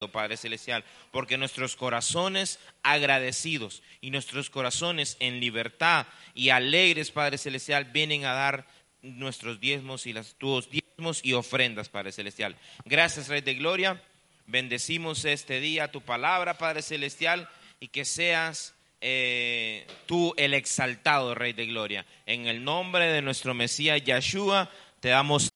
Padre Celestial, porque nuestros corazones agradecidos y nuestros corazones en libertad y alegres, Padre Celestial, vienen a dar nuestros diezmos y tus diezmos y ofrendas, Padre Celestial. Gracias, Rey de Gloria. Bendecimos este día tu palabra, Padre Celestial, y que seas tú el exaltado, Rey de Gloria. En el nombre de nuestro Mesías Yahshua, te damos